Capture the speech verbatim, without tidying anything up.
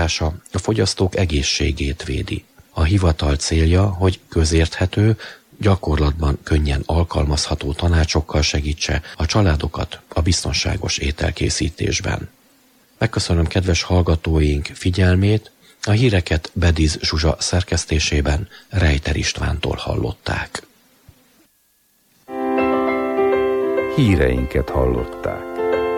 alkalmazása a fogyasztók egészségét védi. A hivatal célja, hogy közérthető, gyakorlatban könnyen alkalmazható tanácsokkal segítse a családokat a biztonságos ételkészítésben. Megköszönöm kedves hallgatóink figyelmét, a híreket Bediz Zsuzsa szerkesztésében Rejter Istvántól hallották. Híreinket hallották.